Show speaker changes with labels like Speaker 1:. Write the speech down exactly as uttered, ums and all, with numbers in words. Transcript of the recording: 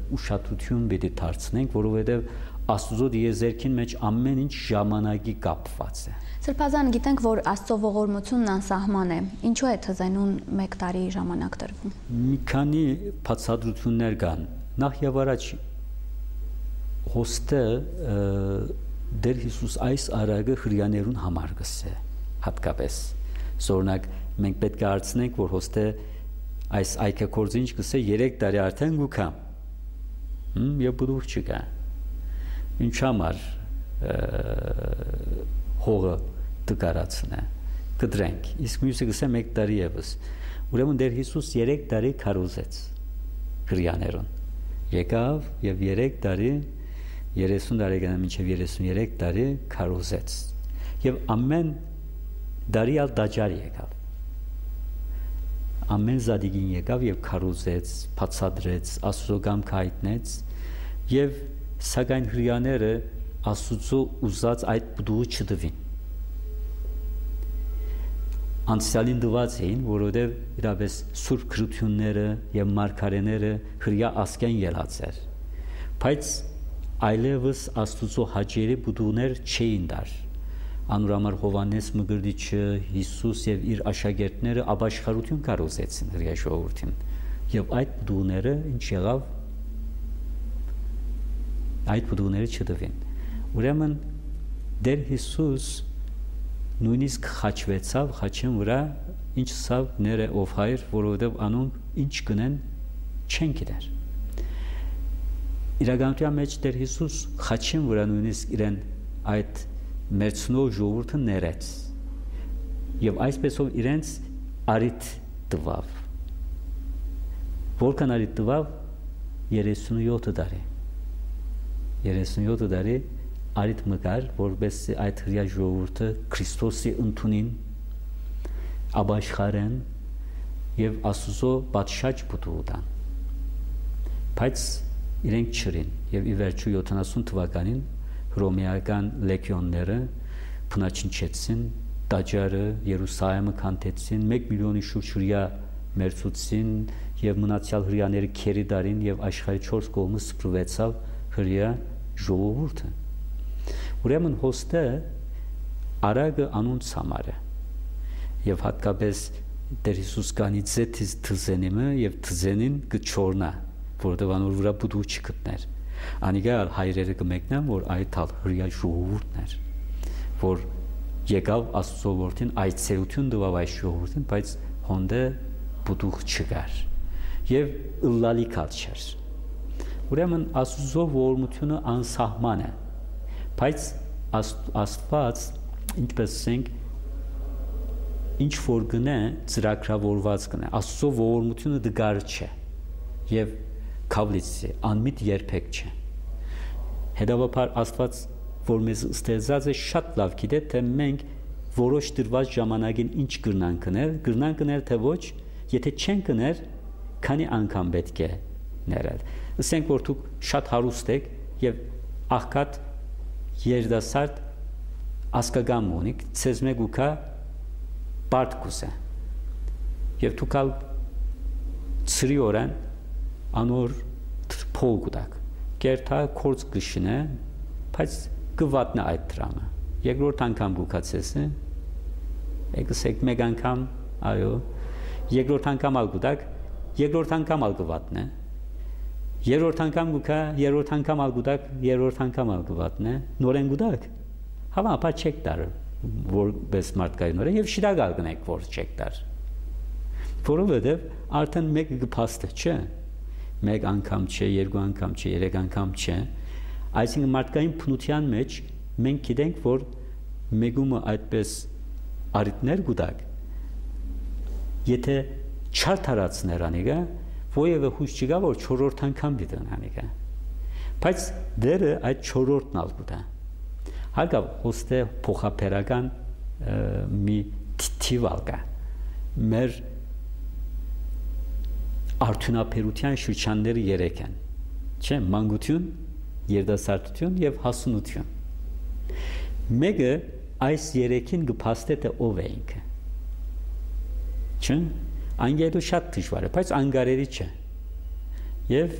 Speaker 1: ուշադրություն պետք է դարձնենք, որովհետև Աստծո դիեզերքին մեջ ամեն ինչ ժամանակի կապված է։
Speaker 2: Սրբազան գիտենք, որ Աստծո ողորմությունն անսահման է։ Ինչու է թզենուն մեկ տարի ժամանակ տրվում։
Speaker 1: Մի քանի բացատրություններ կան։ Նախ եւ առաջ հոստը Դեր Հիսուս այս արագը հրյաներուն համար գսե հատկապես Սորնակ մենք պետք է հարցնենք, որ հոստը այս այկակորձին գսե երեք տարի արդեն գուքամ։ Հմ եւ բուդուխ չկա։ Ինչ համար հողը դկարացնե կդրենք։ Իսկ մյուսը գսե մեկ տարի եւս։ Ուրեմն Դեր Հիսուս երեք տարի քարոզեց հրյաներուն։ Եկավ եւ երեք տարի երեսուն տարեկան մինչև երեսուներեք տարի քարոզեց եւ ամեն դարի ալ դաջար եկավ ամեն զադիգին եկավ եւ քարոզեց բացադրեց Աստծո կամքը հայտնեց եւ սակայն հրյաները Աստծո ուզած այդ բդուղը չդվին անցյալին դված էին որովհետեւ իրապես սուրբ քրությունները եւ մարգարեները հրյա ասկեն ելած էր բայց այլևս Աստուծո հաճելի բուդուներ չէին դար անուրամար Հովանես Մգրդիչը Հիսուս եւ իր աշակերտները ապաշխարություն կարողացեցին հրյա ժողովրդին եւ այդ բուդուները ինչ եղավ այդ բուդուները չդվին ուրեմն Դեր Հիսուս նույնիսկ խաչվեցավ խաչին վրա ինչ սավ ները ով հայր որովհետեւ անոնք ինչ կնեն չեն գիտեր Իրականության մեջ Տեր Հիսուս խաչին վրա նույնիսկ իրեն այդ մերցնող ժողովուրդը ներեց եւ այսպեսով իրենց արիթ տվավ որքան արիթ տվավ երեսունյոթ տարի երեսունյոթ տարի արիթ մկար որպես այդ հրյա ժողովուրդը Քրիստոսի ընդունին ապաշխարեն եւ Աստծո պատշաճ բուդուդան բայց իրենք չրին եւ ի վերջո յոթանասուն թվականին հռոմեական լեգիոնները փնաչնչեցին տաճարը Երուսաղեմը քանդեցին մեկ միլիոնի շուրջ հրյա մերցուցին եւ մնացյալ հրյաները քերի դարին եւ աշխարհի չորս կողմը սփռվեցավ հրյա ժողովուրդը ուրեմն հոստը արագը անոնց համար է եւ հատկապես Տեր Հիսուս կանի ձեթից թզենիմը եւ թզենին կչորնա որովհետև անոր վրա բուդու չգտներ անիկա հայրերը կմեկնան որ այդ հրյա ժողովուրդն էր որ եկավ Աստծո որդին այցելություն տվավ այս ժողովրդին բայց հոնդը բուդու չկար եւ ըլլալի քաչեր ուրեմն Աստծո ողորմությունը անսահման է բայց Աստված ինչպես ասենք ինչ որ գնե ծրագրավորված գնե Աստծո ողորմությունը դգար չէ եւ Քավլիցի անմիտ երբեք չէ հետևաբար Աստված որ մեզ ստեղծած է շատ լավ գիտե թե մենք որոշ դրված ժամանակին ինչ կրնան կնել կրնան կնել թե ոչ եթե չեն կներ քանի անգամ պետք է ներել ասենք որ դուք շատ հարուստ եք եւ աղքատ երդասարդ ասկագամ ունիք ցեզ մեկ ուքա բարդ կուսե եւ դուք ալ ծրի օրան անոր փող գտակ կերտա կորց գշնե բայց գվատնա այդ դրամը երկրորդ անգամ գուկացես է եկսեք մեկ անգամ այո երկրորդ անգամ ալ գտակ երկրորդ անգամ ալ գվատնե երրորդ անգամ գուկա երրորդ անգամ ալ գտակ երրորդ անգամ ալ գվատնե նորեն գտակ հավա ապա չեք տար որպես մարդկային նորեն եւ շիրագալ գնեք որ չեք տար որովհետեւ արդեն մեկ գփաստը չէ մեկ անգամ չէ, երկու անգամ չէ, երեք անգամ չէ, այսինքն մարդկային փնության մեջ մենք գիտենք, որ մեգումը այդպես արիտներ գուտակ, եթե չարթարացներ անիկա, որևէ հույս չկա, որ չորրորդ անգամ դիտեն անիկա, բայց դերը այդ չորրորդն ալ գուտա, հարգավ հոստե փոխապերական մի թիվ ալկա, մեր արդյունաբերության շրջանները երեք են, չէ, մանկություն, երիտասարդություն եւ հասունություն։ Մեկը այս երեքին կփաստե թե ով է ինքը։ Չէ, անգերու շատ դժվար է, բայց անգարերի չէ։ Եվ